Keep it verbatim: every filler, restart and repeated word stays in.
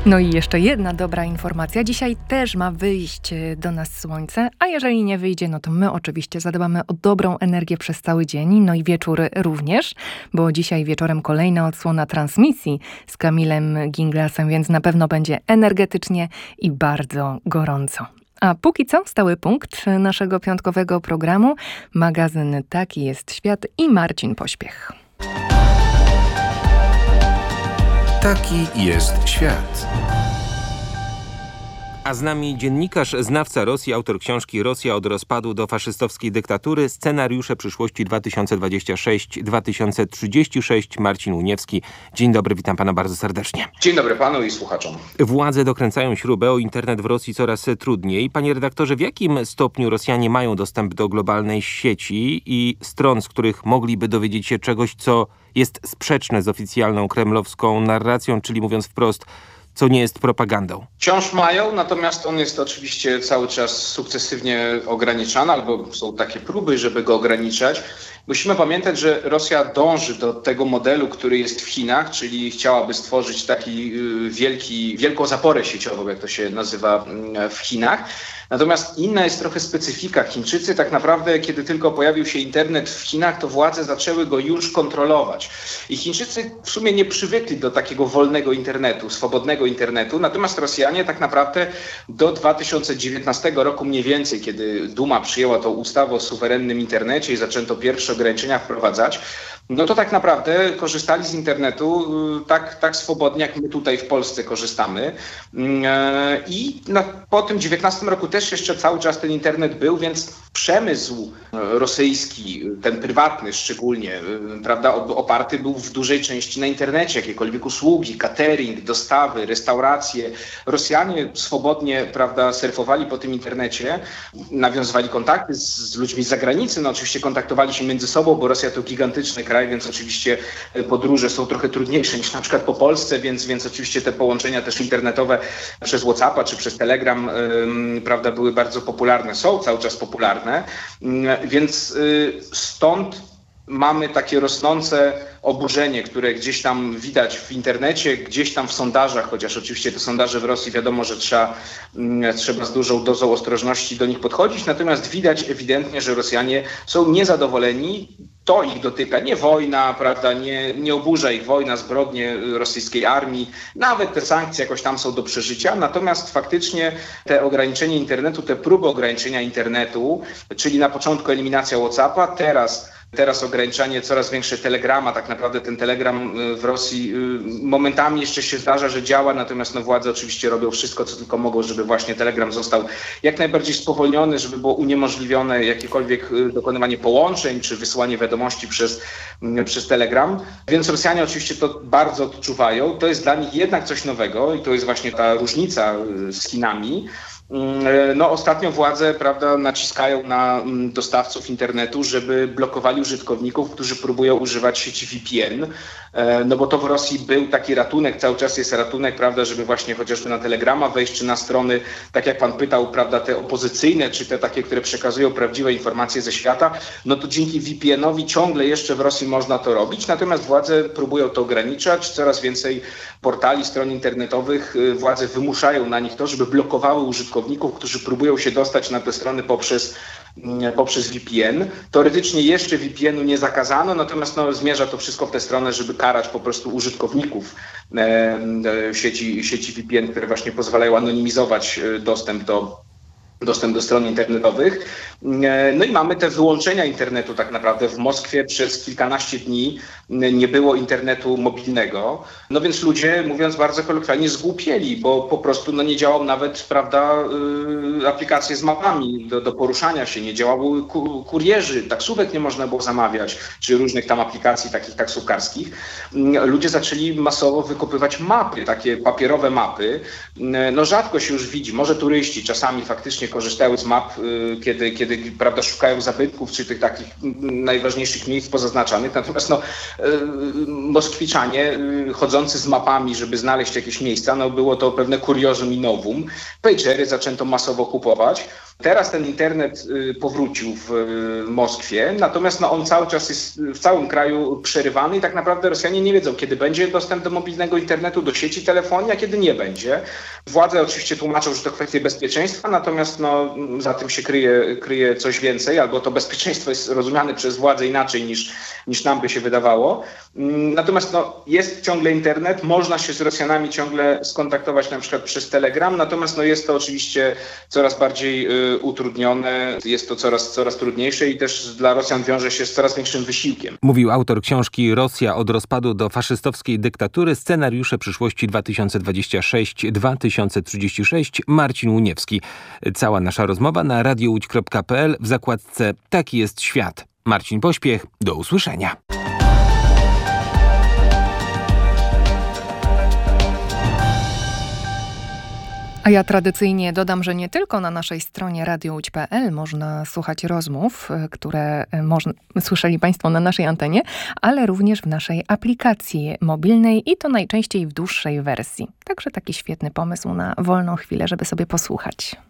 No i jeszcze jedna dobra informacja. Dzisiaj też ma wyjść do nas słońce, a jeżeli nie wyjdzie, no to my oczywiście zadbamy o dobrą energię przez cały dzień, no i wieczór również, bo dzisiaj wieczorem kolejna odsłona transmisji z Kamilem Ginglasem, więc na pewno będzie energetycznie i bardzo gorąco. A póki co stały punkt naszego piątkowego programu, magazyn Taki jest świat i Marcin Pośpiech. Taki jest świat. A z nami dziennikarz, znawca Rosji, autor książki Rosja od rozpadu do faszystowskiej dyktatury, scenariusze przyszłości dwa tysiące dwadzieścia sześć do dwa tysiące trzydzieści sześć, Marcin Łuniewski. Dzień dobry, witam pana bardzo serdecznie. Dzień dobry panu i słuchaczom. Władze dokręcają śrubę, o internet w Rosji coraz trudniej. Panie redaktorze, w jakim stopniu Rosjanie mają dostęp do globalnej sieci i stron, z których mogliby dowiedzieć się czegoś, co jest sprzeczne z oficjalną kremlowską narracją, czyli mówiąc wprost, co nie jest propagandą? Wciąż mają, natomiast on jest oczywiście cały czas sukcesywnie ograniczany, albo są takie próby, żeby go ograniczać. Musimy pamiętać, że Rosja dąży do tego modelu, który jest w Chinach, czyli chciałaby stworzyć taki wielki, wielką zaporę sieciową, jak to się nazywa w Chinach. Natomiast inna jest trochę specyfika. Chińczycy tak naprawdę, kiedy tylko pojawił się internet w Chinach, to władze zaczęły go już kontrolować. I Chińczycy w sumie nie przywykli do takiego wolnego internetu, swobodnego internetu. Natomiast Rosjanie tak naprawdę do dwa tysiące dziewiętnastego roku mniej więcej, kiedy Duma przyjęła tą ustawę o suwerennym internecie i zaczęto pierwsze ograniczenia wprowadzać, no to tak naprawdę korzystali z internetu tak, tak swobodnie, jak my tutaj w Polsce korzystamy. I na, po tym dziewiętnastym roku też jeszcze cały czas ten internet był, więc przemysł rosyjski, ten prywatny szczególnie, prawda, oparty był w dużej części na internecie. Jakiekolwiek usługi, catering, dostawy, restauracje. Rosjanie swobodnie, prawda, surfowali po tym internecie, nawiązywali kontakty z, z ludźmi z zagranicy. No oczywiście kontaktowali się między sobą, bo Rosja to gigantyczny kraj, więc oczywiście podróże są trochę trudniejsze niż na przykład po Polsce, więc, więc oczywiście te połączenia też internetowe przez WhatsAppa czy przez Telegram, yy, prawda, były bardzo popularne, są cały czas popularne, yy, więc yy, stąd mamy takie rosnące oburzenie, które gdzieś tam widać w internecie, gdzieś tam w sondażach, chociaż oczywiście te sondaże w Rosji wiadomo, że trzeba, trzeba z dużą dozą ostrożności do nich podchodzić, natomiast widać ewidentnie, że Rosjanie są niezadowoleni. To ich dotyka, nie wojna, prawda, nie, nie oburza ich wojna, zbrodnie rosyjskiej armii, nawet te sankcje jakoś tam są do przeżycia, natomiast faktycznie te ograniczenie internetu, te próby ograniczenia internetu, czyli na początku eliminacja WhatsAppa, teraz Teraz ograniczanie coraz większe Telegrama, tak naprawdę ten Telegram w Rosji momentami jeszcze się zdarza, że działa, natomiast no władze oczywiście robią wszystko, co tylko mogą, żeby właśnie Telegram został jak najbardziej spowolniony, żeby było uniemożliwione jakiekolwiek dokonywanie połączeń czy wysyłanie wiadomości przez, przez Telegram. Więc Rosjanie oczywiście to bardzo odczuwają. To jest dla nich jednak coś nowego i to jest właśnie ta różnica z Chinami. No ostatnio władze, prawda, naciskają na dostawców internetu, żeby blokowali użytkowników, którzy próbują używać sieci V P N, no bo to w Rosji był taki ratunek, cały czas jest ratunek, prawda, żeby właśnie chociażby na Telegrama wejść, czy na strony, tak jak pan pytał, prawda, te opozycyjne, czy te takie, które przekazują prawdziwe informacje ze świata, no to dzięki V P N-owi ciągle jeszcze w Rosji można to robić, natomiast władze próbują to ograniczać, coraz więcej portali, stron internetowych, władze wymuszają na nich to, żeby blokowały użytkowników, którzy próbują się dostać na te strony poprzez, poprzez V P N. Teoretycznie jeszcze V P N-u nie zakazano, natomiast no, zmierza to wszystko w tę stronę, żeby karać po prostu użytkowników e, sieci, sieci V P N, które właśnie pozwalają anonimizować dostęp do dostęp do stron internetowych. No i mamy te wyłączenia internetu tak naprawdę. W Moskwie przez kilkanaście dni nie było internetu mobilnego. No więc ludzie, mówiąc bardzo kolokwialnie, zgłupieli, bo po prostu no, nie działał nawet, prawda, yy, aplikacje z mapami do, do poruszania się, nie działały ku, kurierzy, taksówek nie można było zamawiać, czy różnych tam aplikacji takich taksówkarskich. Ludzie zaczęli masowo wykopywać mapy, takie papierowe mapy. No rzadko się już widzi, może turyści czasami faktycznie korzystają z map, kiedy, kiedy prawda, szukają zabytków czy tych takich najważniejszych miejsc pozaznaczanych. Natomiast no, moskwiczanie chodzący z mapami, żeby znaleźć jakieś miejsca, no było to pewne kuriozum i nowum. Pagery zaczęto masowo kupować. Teraz ten internet powrócił w Moskwie, natomiast no, on cały czas jest w całym kraju przerywany i tak naprawdę Rosjanie nie wiedzą, kiedy będzie dostęp do mobilnego internetu, do sieci telefonii, a kiedy nie będzie. Władze oczywiście tłumaczą, że to kwestia bezpieczeństwa, natomiast no, za tym się kryje, kryje coś więcej, albo to bezpieczeństwo jest rozumiane przez władze inaczej niż, niż nam by się wydawało. Natomiast no, jest ciągle internet, można się z Rosjanami ciągle skontaktować na przykład przez Telegram, natomiast no, jest to oczywiście coraz bardziej y, utrudnione, jest to coraz, coraz trudniejsze i też dla Rosjan wiąże się z coraz większym wysiłkiem. Mówił autor książki Rosja od rozpadu do faszystowskiej dyktatury, scenariusze przyszłości dwa tysiące dwadzieścia sześć do dwa tysiące trzydzieści sześć, Marcin Łuniewski. Cała nasza rozmowa na radio łódź kropka p l w zakładce Taki jest świat. Marcin Pośpiech, do usłyszenia. A ja tradycyjnie dodam, że nie tylko na naszej stronie radio łódź kropka p l można słuchać rozmów, które można, słyszeli Państwo na naszej antenie, ale również w naszej aplikacji mobilnej i to najczęściej w dłuższej wersji. Także taki świetny pomysł na wolną chwilę, żeby sobie posłuchać.